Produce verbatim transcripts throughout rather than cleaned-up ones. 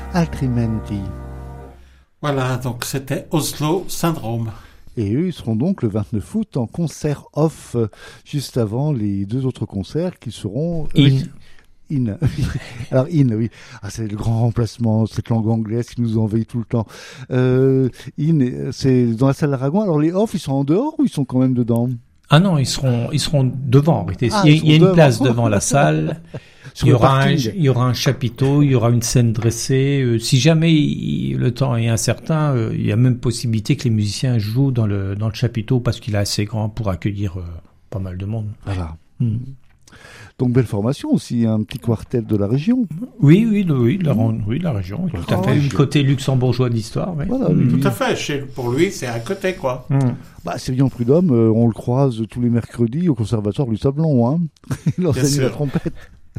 Altrimenti. Voilà, donc c'était Oslo Syndrome. Et eux, ils seront donc le vingt-neuf août en concert off, juste avant les deux autres concerts qui seront... In. In. Alors, in, oui. Ah, c'est le grand remplacement, cette langue anglaise qui nous envahit tout le temps. Euh, in, c'est dans la salle d'Aragon. Alors, les off, ils sont en dehors ou ils sont quand même dedans? Ah non, ils seront, ils seront devant. Ah, il y a, il y a une devant. place devant la salle. Il y, aura un, il y aura un chapiteau, il y aura une scène dressée. Euh, si jamais il, le temps est incertain, euh, il y a même possibilité que les musiciens jouent dans le, dans le chapiteau parce qu'il est assez grand pour accueillir euh, pas mal de monde. Voilà. Mm. Donc, belle formation aussi, un petit quartet de la région. Oui, oui, le, oui, la, oui, la région, oui, tout à Oh, fait. oui. Le côté luxembourgeois d'histoire. Oui. Voilà, Mm. oui. Tout à fait, chez, pour lui, c'est à côté, quoi. Mm. Bah, c'est bien Prud'homme, euh, on le croise tous les mercredis au conservatoire du Sablon, hein. Il enseigne la trompette.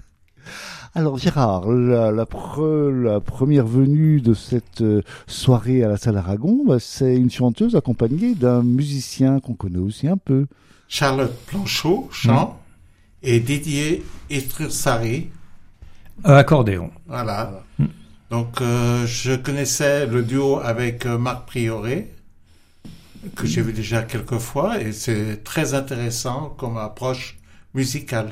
Alors Gérard, la, la, pre, la première venue de cette euh, soirée à la salle Aragon, bah, c'est une chanteuse accompagnée d'un musicien qu'on connaît aussi un peu. Charlotte Planchot, chant, mmh. et Didier Istrursari. Euh, accordéon. Voilà. Mmh. Donc euh, je connaissais le duo avec euh, Marc Prioré, que j'ai vu déjà quelques fois, et c'est très intéressant comme approche musicale.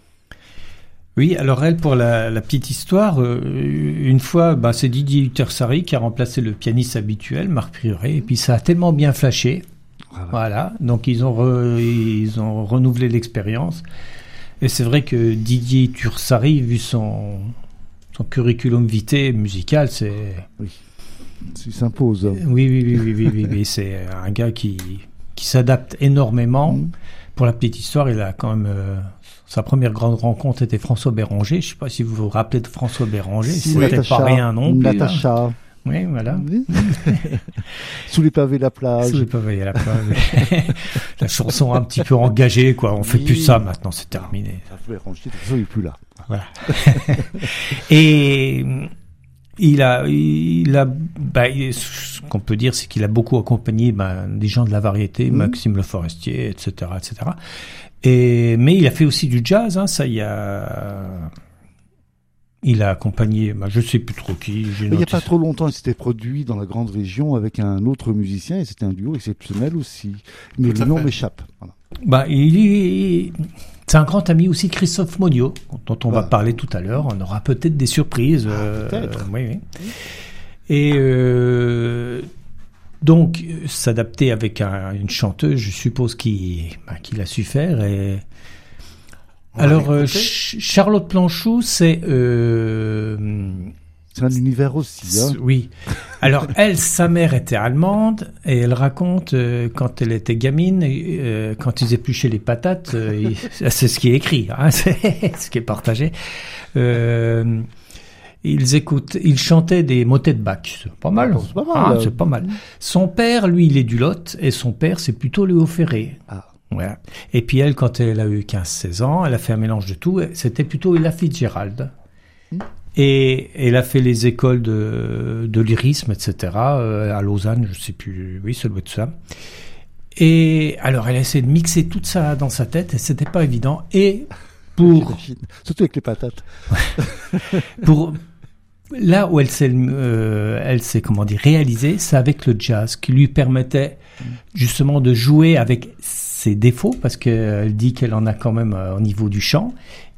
Oui, alors elle, pour la, la petite histoire, euh, une fois, bah, c'est Didier Istrursari qui a remplacé le pianiste habituel, Marc Prioré, et puis ça a tellement bien flashé. Voilà. voilà. Donc ils ont, re, ils ont renouvelé l'expérience. Et c'est vrai que Didier Istrursari, vu son, son curriculum vitae musical, c'est... Oui, il s'impose. Oui, oui, oui, oui, oui, oui, oui. C'est un gars qui, qui s'adapte énormément. Mmh. Pour la petite histoire, il a quand même... Euh, sa première grande rencontre était François Béranger. Je ne sais pas si vous vous rappelez de François Béranger. Si, c'était Natacha, pas rien non plus. Natacha. Hein. Oui, voilà. Sous les pavés de la plage. Sous les pavés de la plage. La chanson un petit peu engagée, quoi. On ne fait oui. plus ça maintenant, c'est terminé. Béranger, de toute façon, il n'est plus là. Voilà. Et il a, il a, bah, ce qu'on peut dire, c'est qu'il a beaucoup accompagné bah, des gens de la variété, mmh. Maxime Le Forestier, et cetera, et cetera. Et, mais il a fait aussi du jazz, hein, ça, il y a, il a accompagné, bah, je sais plus trop qui. Il n'y a pas trop longtemps, il s'était produit dans la grande région avec un autre musicien, et c'était un duo exceptionnel aussi. Mais Tout le nom fait. m'échappe. Voilà. Bah, il est, c'est un grand ami aussi, Christophe Monio, dont on bah. va parler tout à l'heure. On aura peut-être des surprises. Ah, euh, peut-être. Euh, oui, oui. Et, euh, donc, s'adapter avec un, une chanteuse, je suppose qu'il, bah, qu'il a su faire. Et... Alors, euh, Ch- Charlotte Planchot, c'est... Euh... C'est un univers aussi. Hein. Oui. Alors, elle, sa mère était allemande, et elle raconte, euh, quand elle était gamine, euh, quand ils épluchaient les patates, euh, il, c'est ce qui est écrit, hein, c'est ce qui est partagé. Euh, Ils écoutent, ils chantaient des motets de Bach. C'est pas mal. C'est pas mal. Ah, c'est pas mal. Son père, lui, il est du Lot, et son père, c'est plutôt Léo Ferré. Ah. Voilà. Et puis elle, quand elle a eu quinze seize ans, elle a fait un mélange de tout. C'était plutôt Ella Fitzgerald. Mmh. Et elle a fait les écoles de, de lyrisme, et cetera, euh, à Lausanne, je sais plus. Oui, ça doit être ça. Et alors, elle a essayé de mixer tout ça dans sa tête, et c'était pas évident. Et pour... Surtout avec les patates. pour... Là où elle s'est, euh, elle s'est, comment dire, réalisée, c'est avec le jazz, qui lui permettait justement de jouer avec ses défauts, parce qu'elle dit qu'elle en a quand même euh, au niveau du chant.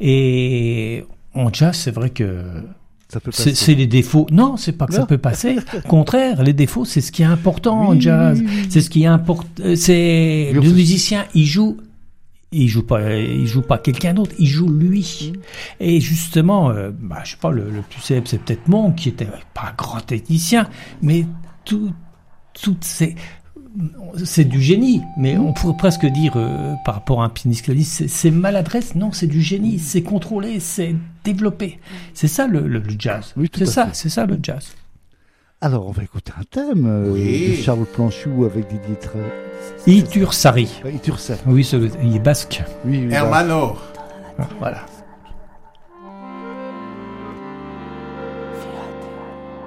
Et en jazz, c'est vrai que ça peut c'est, c'est les défauts. Non, c'est pas que non. ça peut passer. Au contraire, les défauts, c'est ce qui est important oui, en jazz. Oui, oui. C'est ce qui est important. C'est le musicien, il joue. Il joue pas, il joue pas quelqu'un d'autre, il joue lui. Mmh. Et justement, euh, bah, je sais pas, le, le plus célèbre, c'est peut-être Monk, qui était pas un grand technicien, mais tout, toutes ces, c'est du génie. Mais on pourrait presque dire, euh, par rapport à un pianiste qui dit, c'est, c'est maladresse. Non, c'est du génie, c'est contrôlé, c'est développé. C'est ça le, le, le jazz. Oui, c'est ça, fait. c'est ça le jazz. Alors, on va écouter un thème euh, oui. de Charles Planchot avec Didier Tra... Istrursari. Istrursari. Oui, il est basque. Oui, oui, Hermano. Voilà.